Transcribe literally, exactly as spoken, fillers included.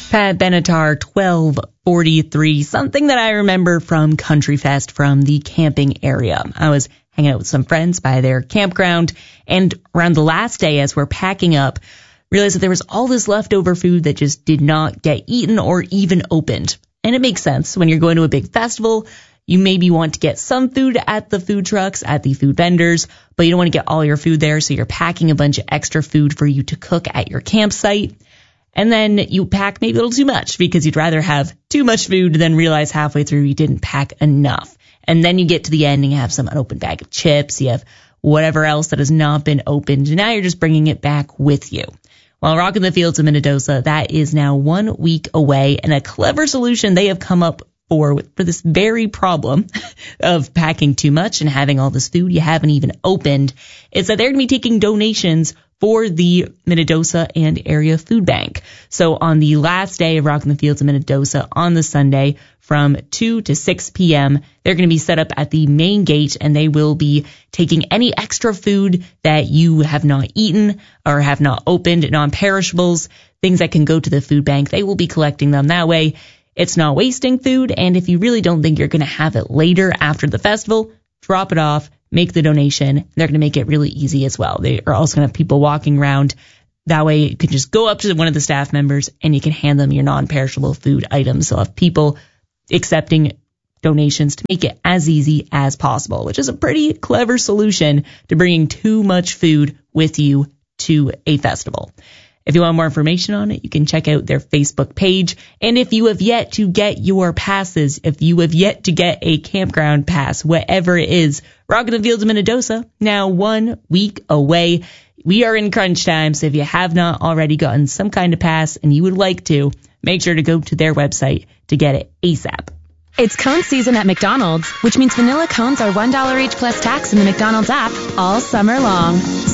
Pat Benatar, twelve forty-three, something that I remember from Country Fest from the camping area. I was hanging out with some friends by their campground, and around the last day as we're packing up, realized that there was all this leftover food that just did not get eaten or even opened. And it makes sense. When you're going to a big festival, you maybe want to get some food at the food trucks, at the food vendors, but you don't want to get all your food there, so you're packing a bunch of extra food for you to cook at your campsite. And then you pack maybe a little too much because you'd rather have too much food than realize halfway through you didn't pack enough. And then you get to the end and you have some unopened bag of chips, you have whatever else that has not been opened, and now you're just bringing it back with you. Well, Rockin' the Fields of Minnedosa, that is now one week away, and a clever solution they have come up for for this very problem of packing too much and having all this food you haven't even opened is that they're going to be taking donations for the Minnedosa and Area Food Bank. So on the last day of Rockin' the Fields of Minnedosa on the Sunday from two to six p.m., they're going to be set up at the main gate, and they will be taking any extra food that you have not eaten or have not opened, non-perishables, things that can go to the food bank. They will be collecting them that way. It's not wasting food, and if you really don't think you're going to have it later after the festival, drop it off, make the donation. They're going to make it really easy as well. They are also going to have people walking around. That way you can just go up to one of the staff members and you can hand them your non-perishable food items. So have people accepting donations to make it as easy as possible, which is a pretty clever solution to bringing too much food with you to a festival. If you want more information on it, you can check out their Facebook page. And if you have yet to get your passes, if you have yet to get a campground pass, whatever it is, Rockin' the Fields of Minnedosa, now one week away. We are in crunch time, so if you have not already gotten some kind of pass and you would like to, make sure to go to their website to get it ASAP. It's cone season at McDonald's, which means vanilla cones are one dollar each plus tax in the McDonald's app all summer long.